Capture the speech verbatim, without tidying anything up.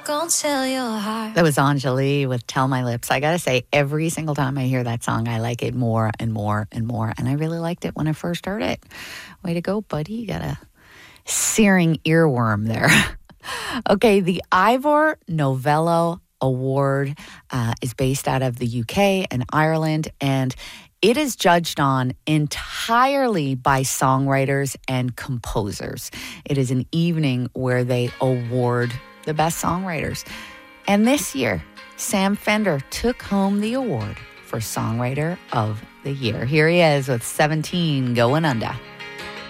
Gonna tell your heart. That was Anjali with Tell My Lips. I gotta say, every single time I hear that song, I like it more and more and more. And I really liked it when I first heard it. Way to go, buddy. You got a searing earworm there. Okay, the Ivor Novello Award uh, is based out of the U K and Ireland, and it is judged on entirely by songwriters and composers. It is an evening where they award the best songwriters. And this year, Sam Fender took home the award for Songwriter of the Year. Here he is with seventeen Going Under.